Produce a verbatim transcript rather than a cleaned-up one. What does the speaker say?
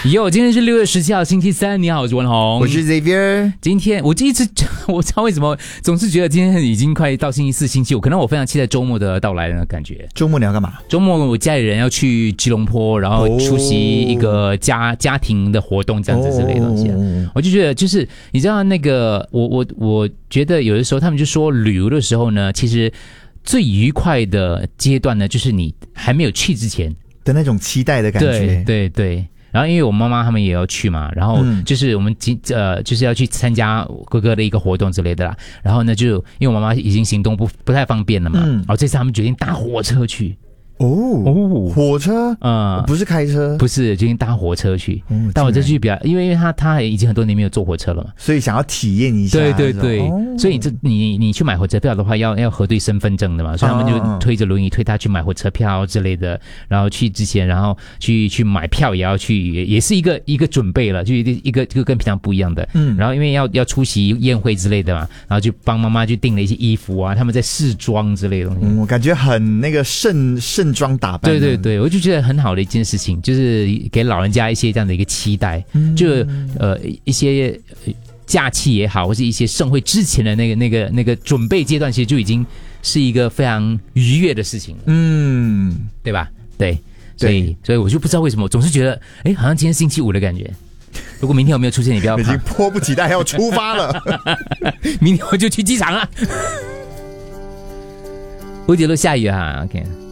哟，今天是六月十七号，星期三。你好，我是文宏， 我是 Xavier。 今天我一直我不知道为什么总是觉得今天已经快到星期四、星期五，可能我非常期待周末的到来的感觉。 周末你要干嘛？ 周末我家里人要去吉隆坡，然后出席一个家、哦、家庭的活动，这样子之类的东西、啊哦。我就觉得，就是你知道那个，我我我觉得有的时候他们就说旅游的时候呢，其实最愉快的阶段呢，就是你还没有去之前的那种期待的感觉。 对对对。然后因为我妈妈他们也要去嘛，然后就是我们呃就是要去参加哥哥的一个活动之类的啦。然后呢，就因为我妈妈已经行动不不太方便了嘛，嗯、然后这次他们决定搭火车去。 哦哦，火车，嗯，不是开车， 不是，决定搭火车去。哦、但我这去比较，因为因为他他已经很多年没有坐火车了嘛， 所以想要体验一下。 对对对，哦、所以你这你你去买火车票的话，要要核对身份证的嘛，所以他们就推着轮椅推他去买火车票之类的。然后去之前，然后去去买票也要去，也也是一个一个准备了，就一个一个就跟平常不一样的。嗯，然后因为要要出席宴会之类的嘛，然后就帮妈妈去订了一些衣服啊，他们在试妆之类的东西。 嗯，我感觉很那个盛盛。装打扮， 对对对，我就觉得很好的一件事情，就是给老人家一些这样的一个期待，嗯、就呃一些假期也好，或是一些盛会之前的那个那个那个准备阶段，其实就已经是一个非常愉悦的事情了，嗯，对吧？对，所以所以我就不知道为什么，我总是觉得，哎，好像今天星期五的感觉。如果明天我没有出现，你不要怕， 已经迫不及待要出发了， 明天我就去机场了。蝴蝶路下雨哈 ，OK。